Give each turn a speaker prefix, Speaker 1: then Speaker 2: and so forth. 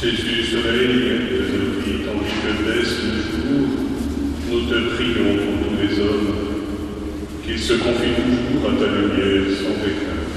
Speaker 1: Jésus se réveille de nos vies, tandis que baisse le jour, nous te prions pour tous les hommes, qu'ils se confient toujours à ta lumière sans éclat.